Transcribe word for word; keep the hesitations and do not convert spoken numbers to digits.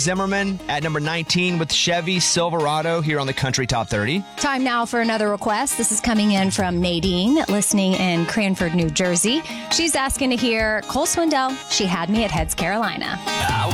Zimmerman at number nineteen with Chevy Silverado here on the Country Top thirty. Time now for another request. This is coming in from Nadine, listening in Cranford, New Jersey. She's asking to hear Cole Swindell, She Had Me at Heads, Carolina.